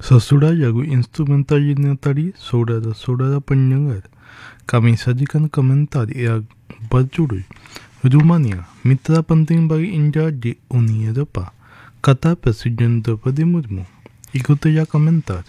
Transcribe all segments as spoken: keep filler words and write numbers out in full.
Sesudah lagu instrumentalnya tadi, saudara-saudara pendengar, kami sajikan komentar yang berjudul Rumania, mitra penting bagi India di Uni Eropa, kata Presiden Draupadi Murmu. Ikutilah komentar.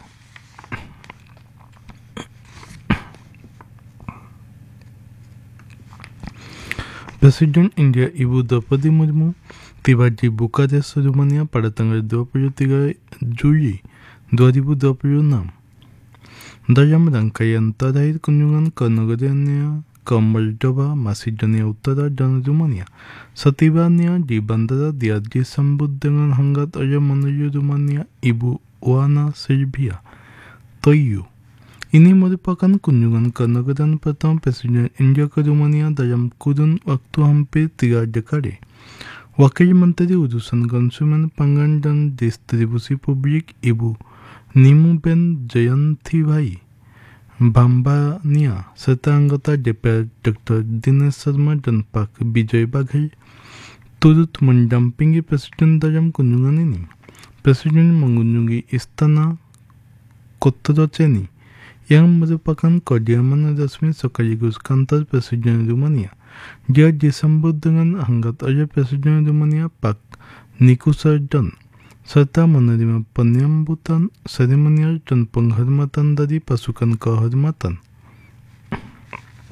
Presiden India Ibu Draupadi Murmu tiba di Bukares, Rumania pada tanggal dua puluh tiga Juli dua ribu dua puluh enam. Dalam rangkaian terakhir kunjungan ke negaranya ke Moldova, Macedonia Utara, dan Rumania, setibanya di bandara dia disambut dengan hangat oleh menuju Rumania Ibu Oana Serbia Toiu. Ini merupakan kunjungan ke negara pertama Presiden India ke Rumania dalam kurun waktu hampir tiga dekade. Wakil Menteri Urusan Konsumen Pangan dan Distribusi Publik Ibu Nimuben Jayanthibhai Bambania serta anggota D P R Doktor Dinesh Sharma dan Pak Bijoy Baghel turut mendampingi Presiden dalam kunjungan ini. Presiden mengunjungi Istana Cotroceni yang merupakan kediaman resmi sekaligus kantor Presiden Rumania. Dia disambut dengan hangat oleh Presiden Rumania Pak Nicu Sardan serta menerima penyambutan seremonial dan penghormatan dari pasukan kehormatan.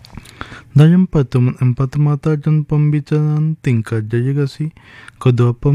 Dalam pertemuan empat mata dan pembicaraan tingkat delegasi, kedua